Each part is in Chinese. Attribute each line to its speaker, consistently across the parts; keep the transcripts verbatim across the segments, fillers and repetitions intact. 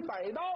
Speaker 1: 百刀。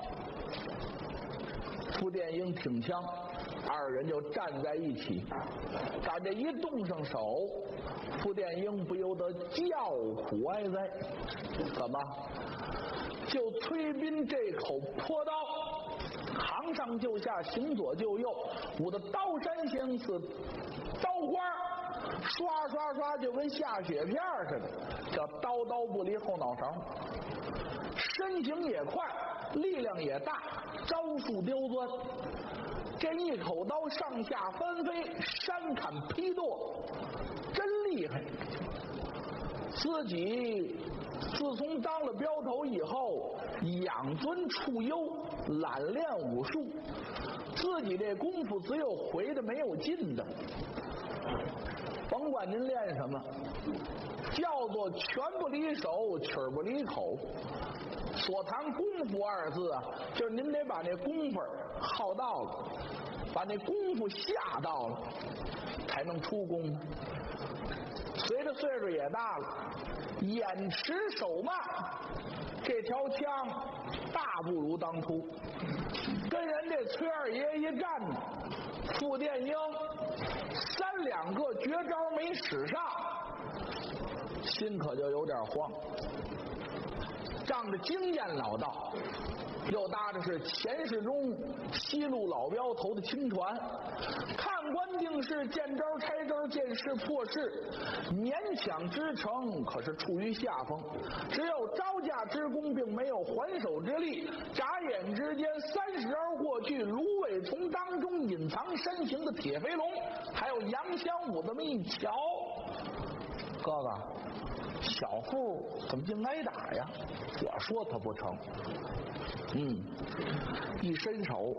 Speaker 1: 傅殿英挺枪，二人就站在一起。咱这一动上手，傅殿英不由得叫苦哀哉。怎么？就崔斌这口泼刀，行上就下，行左就右，舞的刀山相似，刀花刷刷刷就跟下雪片似的，叫刀刀不离后脑勺。身形也快，力量也大，招数刁钻。这一口刀上下翻飞，山砍劈剁，真厉害。自己自从当了镖头以后，养尊处优，懒练武术，自己这功夫只有回的没有进的。甭管您练什么，叫做拳不离手，曲不离口。所谈功夫二字啊，就是您得把那功夫耗到了，把那功夫下到了，才能出功。随着岁数也大了，眼迟手慢，这条枪大不如当初。跟人这崔二爷一战，傅殿英三两个绝招没使上，心可就有点慌。仗着经验老道，又搭着是前世中西路老镖头的亲传，看官定事，见招拆招，见势破势，勉强支撑，可是处于下风。只有招架之功，并没有还手之力。眨眼之间，三十招过去，芦苇丛当中隐藏身形的铁飞龙，还有杨香武这么一瞧，哥哥，小傅怎么净挨打呀？我说他不成。嗯，一伸手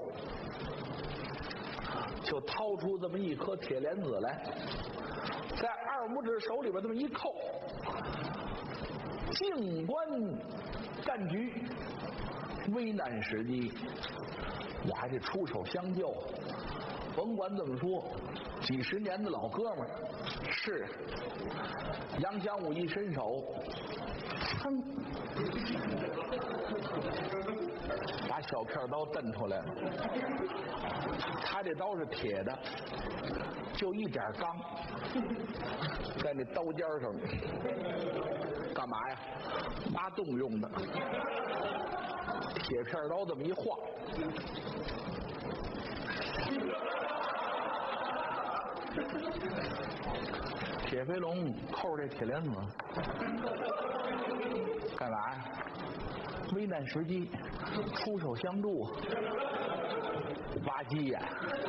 Speaker 1: 就掏出这么一颗铁莲子来，在二拇指手里边这么一扣，静观战局，危难时机，我还得出手相救。甭管怎么说，几十年的老哥们儿，是杨香武一伸手，噌，把小片刀蹬出来了。他这刀是铁的，就一点钢，在那刀尖上，干嘛呀？挖洞用的。铁片刀这么一晃，铁飞龙扣这铁莲子干嘛呀？危难时机出手相助，挖鸡眼。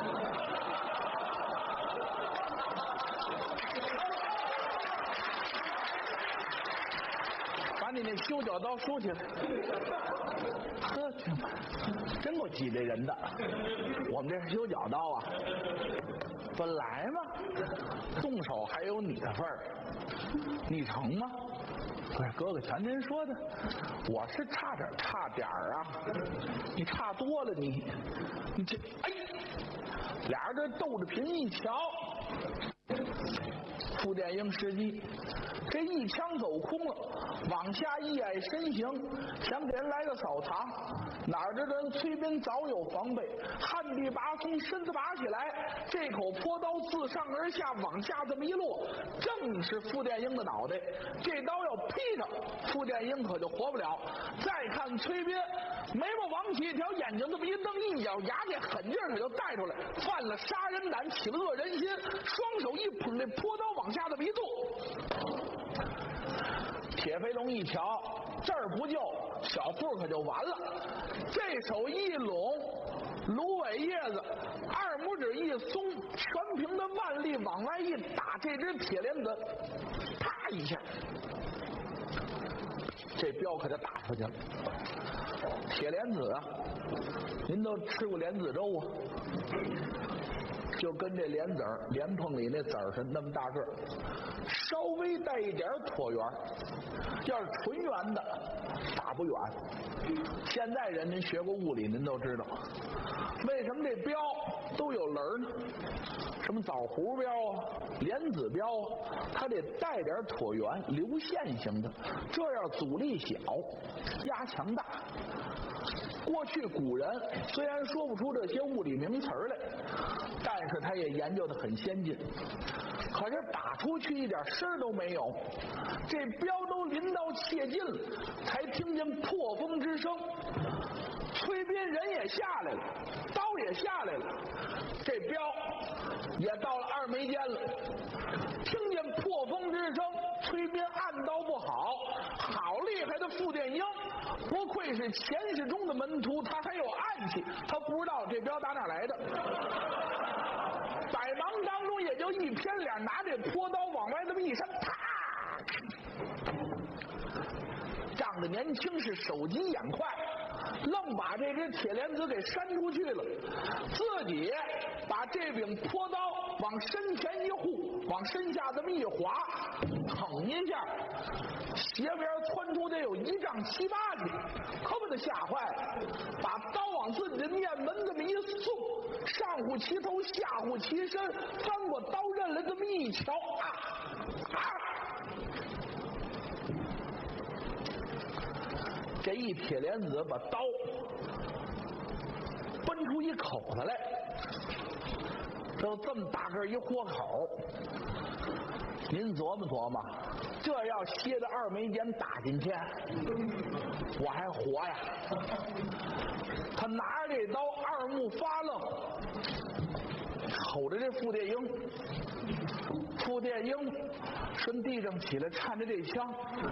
Speaker 1: 把你那修脚刀收起来。呵，真够挤兑人的。我们这是修脚刀啊，本来嘛，动手还有你的份儿，你成吗？不是哥哥，全您说的，我是差点差点儿啊，你差多了，你你这哎，俩人这斗着频一瞧，傅殿英时机，这一枪走空了，往下一矮身形，想给人来个扫堂，哪知道人崔斌早有防备，旱地拔葱，身子拔起来，这口泼刀自上而下往下这么一落，正是傅殿英的脑袋。这刀要劈着，傅殿英可就活不了。再看崔斌，眉毛往起，一条眼睛这么一瞪，一咬牙，这狠劲儿可就带出来，犯了杀人胆，起了恶人心，双手一捧这泼刀往下这么一坐。铁飞龙一瞧，这儿不救，小傅可就完了。这手一拢，芦苇叶子，二拇指一松，全凭的腕力往外一打，这只铁莲子，啪一下，这镖可就打出去了。铁莲子啊，您都吃过莲子粥啊？就跟这莲子儿莲蓬里那籽儿是那么大个儿，稍微带一点椭圆，要是纯圆的打不远。现在人您学过物理，您都知道为什么这镖都有棱呢？什么枣核镖啊、莲子镖啊，它得带点椭圆流线型的，这样阻力小，压强大。 过去古人虽然说不出这些物理名词来，但是他也研究得很先进。可是打出去一点声都没有，这镖都临到切近了，才听见破风之声。崔斌人也下来了，刀也下来了，这镖也到了二眉间了。听见破风之声，崔斌暗道不好，好厉害的傅电英，不愧是前世中的门徒，他还有暗器，他不知道这镖打哪来的。百忙当中也就一偏脸，拿这坡刀往外这么一伸，啪！仗着年轻是手疾眼快，愣把这只铁莲子给扇出去了，自己把这柄坡刀往身前一护，往身下这么一滑，腾一下，斜边窜出得有一丈七八去，可把他吓坏了，把刀往自己的面门这么一送，上护其头，下护其身，翻过刀刃来这么一瞧，啊啊！这一铁莲子把刀奔出一口子来，就这么大个一豁口。您琢磨琢磨，这要歇到二眉间打进去，我还活呀？他拿着这刀，二目发愣，瞅着这傅电英。傅电英顺地上起来，颤着这枪。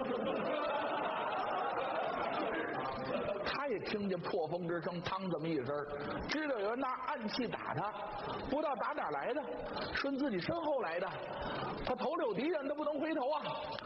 Speaker 1: 他也听见破风之声，嘡这么一声，知道有人拿暗器打他，不知道打哪来的，顺自己身后来的。他头里有敌人，他不能回头啊，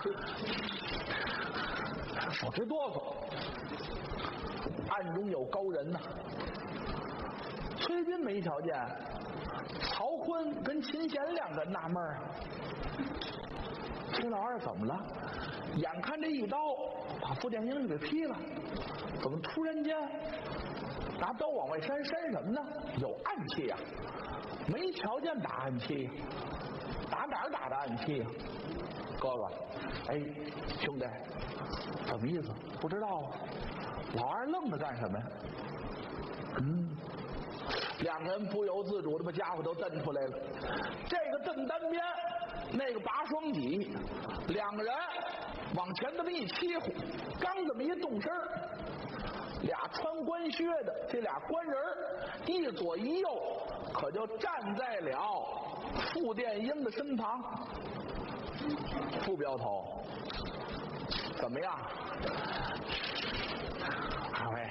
Speaker 1: 手直哆嗦。暗中有高人呐、啊，崔斌没瞧见，曹锟跟秦贤两个纳闷啊，这老二怎么了？眼看这一刀把傅电英就给劈了，怎么突然间拿刀往外扇？扇什么呢？有暗器呀、啊！没瞧见打暗器，打哪儿打的暗器呀、啊？哥哥，哎，兄弟，什么意思？不知道啊。老二愣着干什么呀？嗯，两个人不由自主的把家伙都蹬出来了。这个蹬单边，那个拔双戟，两个人往前这么一欺负，刚这么一动身，俩穿官靴的这俩官人一左一右，可就站在了傅电英的身旁。傅镖头，怎么样？二位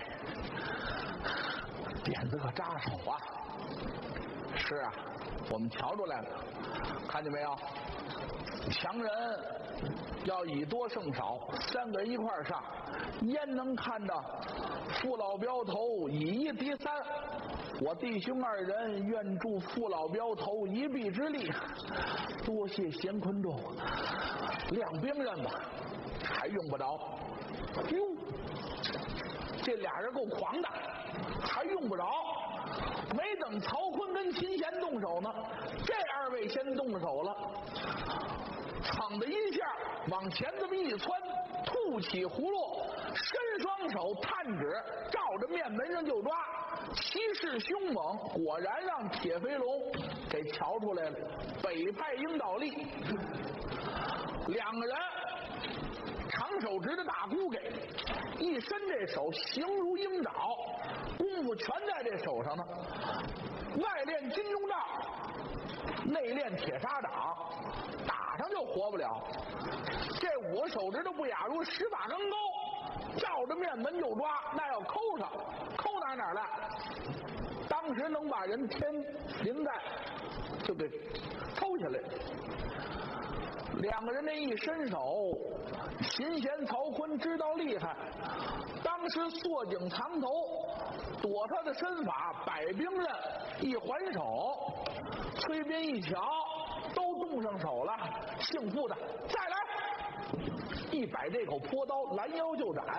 Speaker 1: 点子可扎手啊！是啊，我们瞧出来了，看见没有？强人要以多胜少，三个人一块儿上，焉能看到父老镖头以一敌三？我弟兄二人愿助父老镖头一臂之力，多谢贤坤众，亮兵刃吧，还用不着。哟，这俩人够狂的，还用不着。没等曹锟跟秦贤动手呢，这二位先动手了。噌的一下往前这么一窜，吐起葫芦，伸双手探指，照着面门上就抓，气势凶猛，果然让铁飞龙给瞧出来了，北派鹰倒立。两个人长手执着大箍给，一伸这手形如鹰爪，功夫全在这手上呢。外练金钟罩，内练铁砂掌，打上就活不了。这五个手指头不亚如十把钢钩，照着面门就抓，那要抠上，抠哪哪来？当时能把人天灵盖就给抽下来。两个人这一伸手，秦贤、曹锟知道厉害，当时缩颈藏头，躲他的身法，摆兵刃，一还手。崔斌一瞧，都动上手了，姓傅的再来，一摆这口坡刀，拦腰就斩。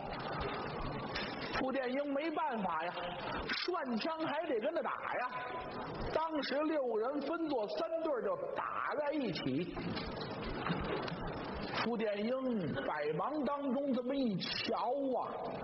Speaker 1: 傅电英没办法呀，涮枪还得跟他打呀。当时六个人分作三队，就打在一起。傅电英百忙当中这么一瞧啊，